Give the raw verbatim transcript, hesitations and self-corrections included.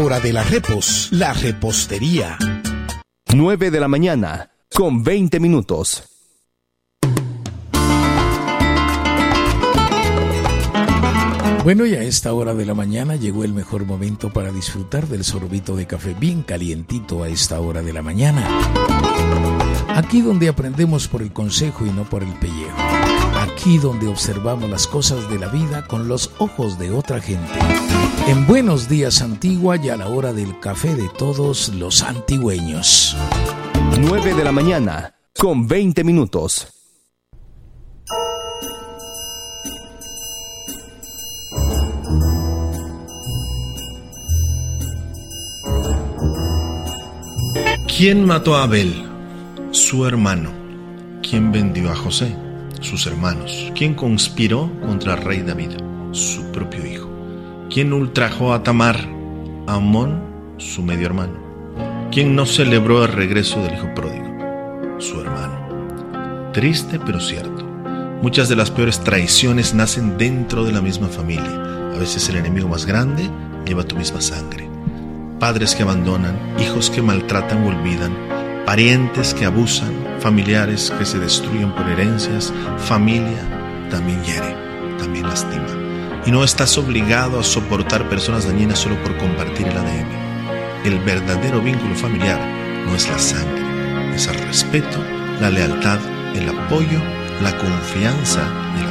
hora de la repos, la repostería. nueve de la mañana, con veinte minutos. Bueno, y a esta hora de la mañana llegó el mejor momento para disfrutar del sorbito de café bien calientito a esta hora de la mañana. Aquí donde aprendemos por el consejo y no por el pellejo. Aquí donde observamos las cosas de la vida con los ojos de otra gente. En Buenos Días Antigua y a la hora del café de todos los antigüeños. nueve de la mañana, con veinte minutos. ¿Quién mató a Abel? Su hermano. ¿Quién vendió a José? Sus hermanos. ¿Quién conspiró contra el rey David? Su propio hijo. ¿Quién ultrajó a Tamar? Amón, su medio hermano. ¿Quién no celebró el regreso del hijo pródigo? Su hermano. Triste pero cierto. Muchas de las peores traiciones nacen dentro de la misma familia. A veces el enemigo más grande lleva tu misma sangre. Padres que abandonan, hijos que maltratan o olvidan, parientes que abusan, familiares que se destruyen por herencias, familia también hiere, también lastima. Y no estás obligado a soportar personas dañinas solo por compartir el A D N. El verdadero vínculo familiar no es la sangre, es el respeto, la lealtad, el apoyo, la confianza y